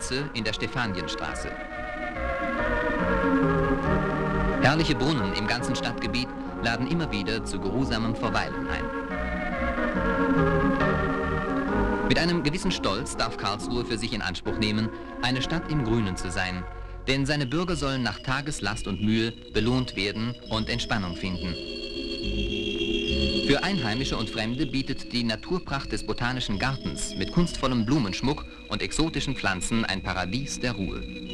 Spitze in der Stephanienstraße. Herrliche Brunnen im ganzen Stadtgebiet laden immer wieder zu geruhsamem Verweilen ein. Mit einem gewissen Stolz darf Karlsruhe für sich in Anspruch nehmen, eine Stadt im Grünen zu sein, denn seine Bürger sollen nach Tageslast und Mühe belohnt werden und Entspannung finden. Für Einheimische und Fremde bietet die Naturpracht des Botanischen Gartens mit kunstvollem Blumenschmuck und exotischen Pflanzen ein Paradies der Ruhe.